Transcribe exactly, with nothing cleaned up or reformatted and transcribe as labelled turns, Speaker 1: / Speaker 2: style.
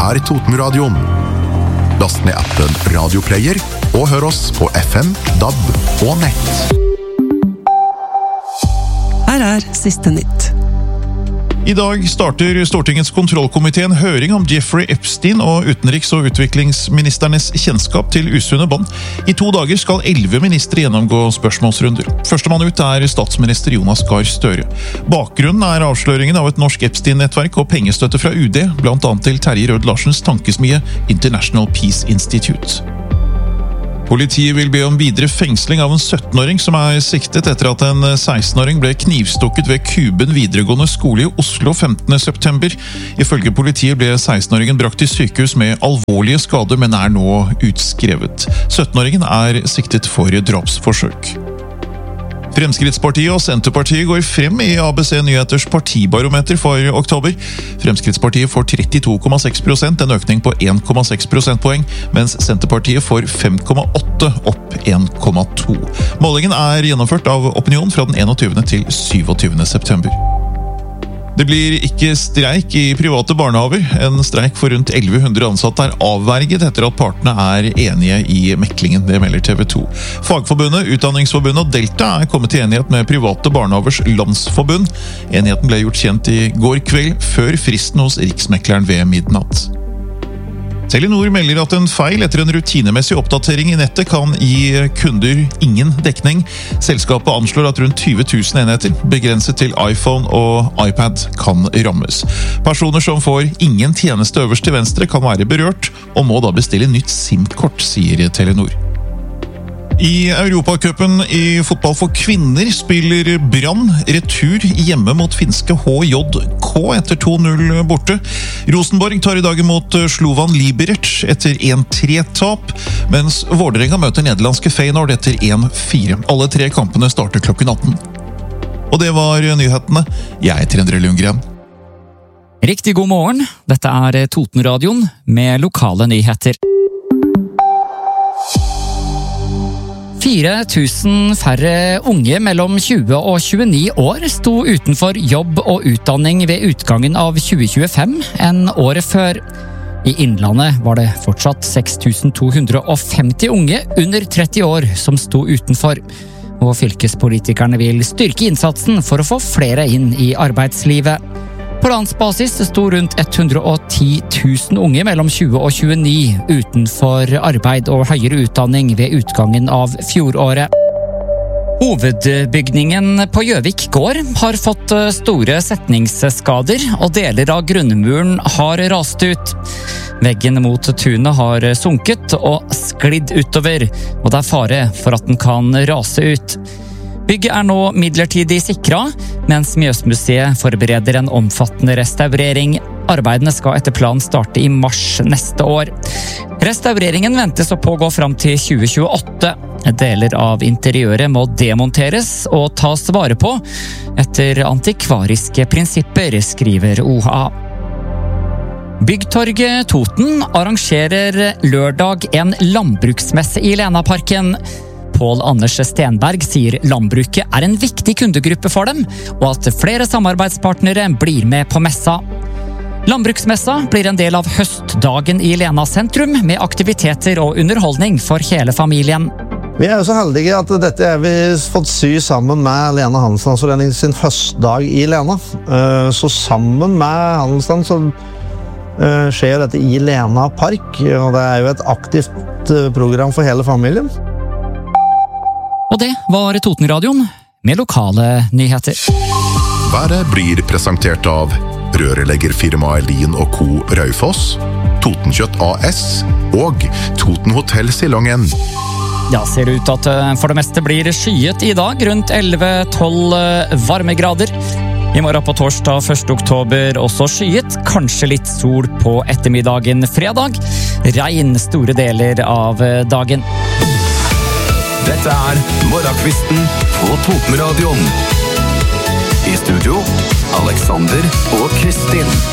Speaker 1: er Totenradioen. Last ned appen Radioplayer og hør oss på F M, D A B og nett.
Speaker 2: Her er siste nytt.
Speaker 3: I dag starter Stortingets kontrollkomité en høring om Jeffrey Epstein og utenriks- og utviklingsministernes kjennskap til usunne bånd. I to dager skal elleve ministre gjennomgå spørsmålsrunder. Førstemann ut er statsminister Jonas Gahr Støre. Bakgrunnen er avsløringen av et norsk Epstein-nettverk og pengestøtte fra U D, blant annet til Terje Rød-Larsens tankesmie International Peace Institute. Politiet vil be om videre fengsling av en syttenåring som er siktet etter at en sekstenåring ble knivstukket ved Kuben videregående skole i Oslo femtende september. Ifølge politiet ble sekstenåringen brakt til sykehus med alvorlige skader, men er nå utskrevet. syttenåringen er siktet for drapsforsøk. Fremskrittspartiet og Senterpartiet går frem i A B C Nyheters partibarometer for oktober. Fremskrittspartiet får trettito komma seks prosent, en økning på en komma seks prosentpoeng, mens Senterpartiet får fem komma åtte, opp en komma to. Målingen er gjennomført av Opinion fra den enogtyvende til syvogtyvende september. Det blir ikke streik i private barnehaver. En streik for rundt elleve hundre ansatte er avverget etter at partene er enige i meklingen, det melder T V to. Fagforbundet, Utdanningsforbundet og Delta er kommet til enighet med Private Barnehavers Landsforbund. Enigheten ble gjort kjent i går kveld, før fristen hos Riksmekleren ved midnatt. Telenor melder at en feil etter en rutinemessig oppdatering i nettet kan gi kunder ingen dekning. Selskapet anslår at rundt tyve tusen enheter, begrenset til iPhone og iPad, kan rammes. Personer som får ingen tjeneste øverst til venstre kan være berørt, og må da bestille nytt SIM-kort, sier Telenor. I Europacupen i fotball for kvinner spiller Brann retur hjemme mot finske H J K etter to null borte. Rosenborg tar i dag imot Slovan Liberec etter en tre-tap, mens Vålerenga møter nederlandske Feyenoord etter en fire. Alle tre kampene starter klokken atten. Og det var nyhetene. Jeg heter Endre Lundgren.
Speaker 4: Riktig god morgen. Dette er Totenradioen med lokale nyheter. fire tusen færre unge mellom tjue og tjueni år sto utenfor jobb og utdanning ved utgangen av tjue tjuefem enn året før. I Innlandet var det fortsatt seks tusen to hundre og femti unge under tretti år som sto utenfor, og fylkespolitikerne vil styrke innsatsen for å få flere inn i arbeidslivet. På landsbasis sto rundt hundre og ti tusen unge mellom tjue og tjueni utenfor arbeid og høyere utdanning ved utgangen av fjoråret. Hovedbygningen på Gjøvik gård har fått store setningsskader, og deler av grunnmuren har rast ut. Veggen mot tunet har sunket og sklidd utover, og det er fare for at den kan rase ut. Bygget er nå midlertidig sikret, mens Mjøsmuseet forbereder en omfattende restaurering. Arbeidene skal etter planen starte i mars neste år. Restaureringen ventes å pågå fram til tjue tjueåtte. Deler av interiøret må demonteres og tas vare på etter antikvariske prinsipper, skriver O H A. Byggtorget Toten arrangerer lørdag en landbruksmesse i Lenaparken. Pål Anders Stenberg sier landbruket er en viktig kundegruppe for dem, og at flere samarbeidspartnere blir med på messa. Landbruksmessa blir en del av høstdagen i Lena sentrum, med aktiviteter og underholdning for hele familien.
Speaker 5: Vi er jo så heldige at dette er vi fått sy sammen med Lena Handelsstandsforening sin høstdag i Lena. Så sammen med Handelsstand så skjer dette i Lena Park, og det er jo et aktivt program for hele familien.
Speaker 4: Og det var Totenradioen med lokale nyheter.
Speaker 1: Været blir presentert av rørleggerfirmaet Lien og Co. Raufoss, Totenkjøtt A S og Toten Hotel Silongen.
Speaker 4: Ja, ser det ut at for det meste blir skyet i dag, rundt elleve tolv varmegrader. I morgen på torsdag første oktober også skyet, kanskje litt sol på ettermiddagen fredag. Regn store deler av dagen.
Speaker 6: Dette er Morgenkvisten på Totenradioen. I studio, Alexander og Kristin.